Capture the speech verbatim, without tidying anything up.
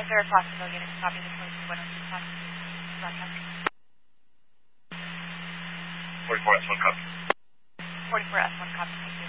there a possibility of getting a copy of the code to one oh two possibly broadcasting? forty-four S one copy. forty-four S one copy, thank you.